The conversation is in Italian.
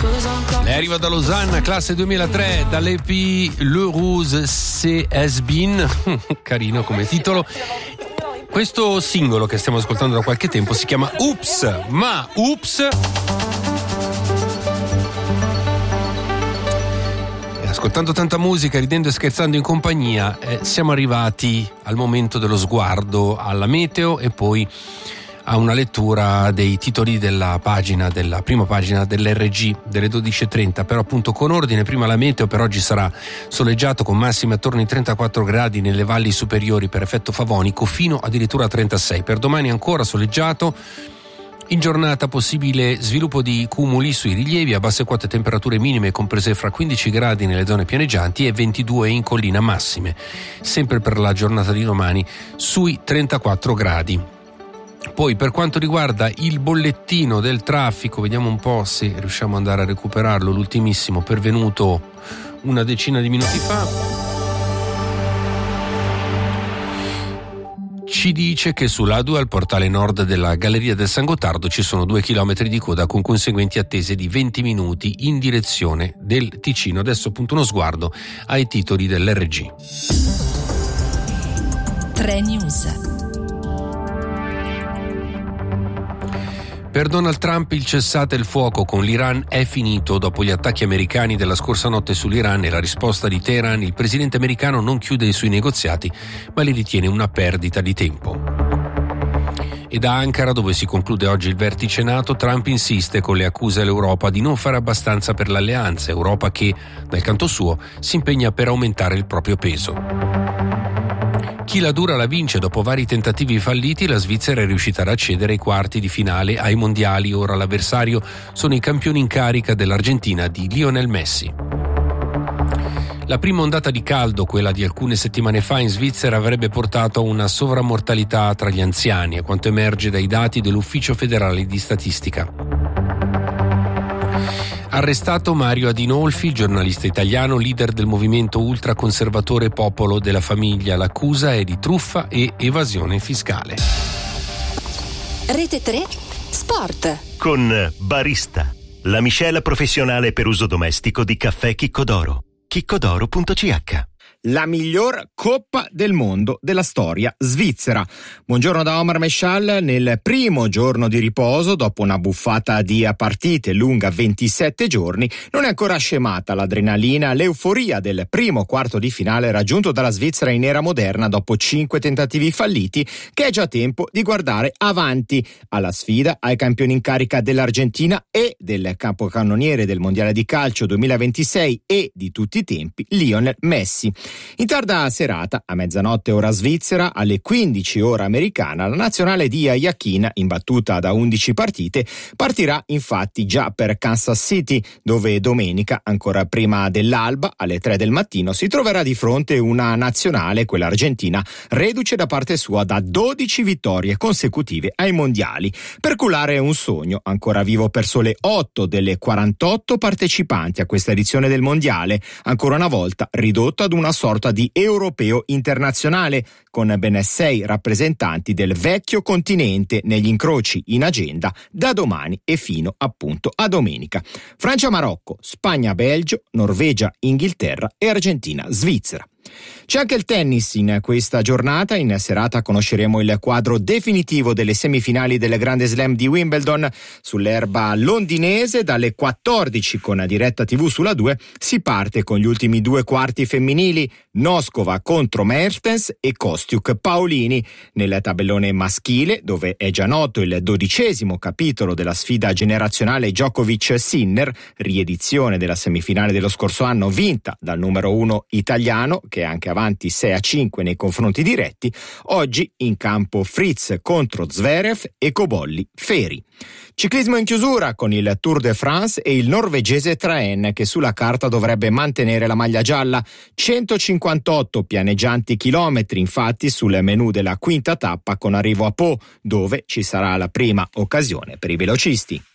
Lei arriva da Losanna, classe 2003, dall'EP Le Rose C'est Has Been, carino come titolo. Questo singolo che stiamo ascoltando da qualche tempo si chiama Oops, ma Oops... Ascoltando tanta musica, ridendo e scherzando in compagnia, siamo arrivati al momento dello sguardo alla meteo e poi a una lettura dei titoli della prima pagina dell'RG delle 12.30, però appunto con ordine. Prima la meteo: per oggi sarà soleggiato con massime attorno ai 34 gradi nelle valli superiori per effetto favonico, fino addirittura a 36. Per domani ancora soleggiato. In giornata possibile sviluppo di cumuli sui rilievi, a basse quote temperature minime comprese fra 15 gradi nelle zone pianeggianti e 22 in collina massime, sempre per la giornata di domani sui 34 gradi. Poi per quanto riguarda il bollettino del traffico, vediamo un po' se riusciamo ad andare a recuperarlo, l'ultimissimo pervenuto una decina di minuti fa. Ci dice che sull'A2 al portale nord della Galleria del San Gottardo ci sono 2 chilometri di coda con conseguenti attese di 20 minuti in direzione del Ticino. Adesso appunto uno sguardo ai titoli dell'RG. 3 News. Per Donald Trump il cessate il fuoco con l'Iran è finito. Dopo gli attacchi americani della scorsa notte sull'Iran e la risposta di Teheran, il presidente americano non chiude i suoi negoziati, ma li ritiene una perdita di tempo. E da Ankara, dove si conclude oggi il vertice NATO, Trump insiste con le accuse all'Europa di non fare abbastanza per l'alleanza, Europa che, dal canto suo, si impegna per aumentare il proprio peso. Chi la dura la vince. Dopo vari tentativi falliti, la Svizzera è riuscita ad accedere ai quarti di finale ai mondiali. Ora l'avversario sono i campioni in carica dell'Argentina di Lionel Messi. La prima ondata di caldo, quella di alcune settimane fa in Svizzera, avrebbe portato a una sovrammortalità tra gli anziani, a quanto emerge dai dati dell'Ufficio federale di statistica. Arrestato Mario Adinolfi, giornalista italiano, leader del movimento ultraconservatore Popolo della Famiglia. L'accusa è di truffa e evasione fiscale. Rete 3 Sport. Con Barista, la miscela professionale per uso domestico di caffè Chiccodoro. chiccodoro.ch. La miglior Coppa del Mondo della storia svizzera. Buongiorno da Omar Meshal. Nel primo giorno di riposo, dopo una buffata di partite lunga 27 giorni, non è ancora scemata l'adrenalina, l'euforia del primo quarto di finale raggiunto dalla Svizzera in era moderna dopo 5 tentativi falliti, che è già tempo di guardare avanti alla sfida ai campioni in carica dell'Argentina e del capocannoniere del Mondiale di Calcio 2026 e di tutti i tempi, Lionel Messi. In tarda serata, a mezzanotte ora svizzera, alle 15 ora americana, la nazionale di Yakin, imbattuta da 11 partite, partirà infatti già per Kansas City, dove domenica, ancora prima dell'alba, alle 3 del mattino, si troverà di fronte una nazionale, quella argentina, reduce da parte sua da 12 vittorie consecutive ai mondiali, per culare un sogno ancora vivo per sole 8 delle 48 partecipanti a questa edizione del mondiale, ancora una volta ridotto ad una sorta di europeo internazionale, con ben 6 rappresentanti del vecchio continente negli incroci in agenda da domani e fino appunto a domenica. Francia-Marocco, Spagna-Belgio, Norvegia-Inghilterra e Argentina-Svizzera. C'è anche il tennis in questa giornata. In serata conosceremo il quadro definitivo delle semifinali del Grande Slam di Wimbledon sull'erba londinese. Dalle 14 con diretta TV sulla 2 si parte con gli ultimi 2 quarti femminili, Noskova contro Mertens e Kostiuk Paolini. Nel tabellone maschile, dove è già noto il 12° capitolo della sfida generazionale Djokovic-Sinner, riedizione della semifinale dello scorso anno vinta dal numero 1 italiano, che è anche avanti 6-5 nei confronti diretti, oggi in campo Fritz contro Zverev e Cobolli Feri. Ciclismo in chiusura con il Tour de France e il norvegese Traen, che sulla carta dovrebbe mantenere la maglia gialla. 158 pianeggianti chilometri infatti sul menù della quinta tappa, con arrivo a Pau, dove ci sarà la prima occasione per i velocisti.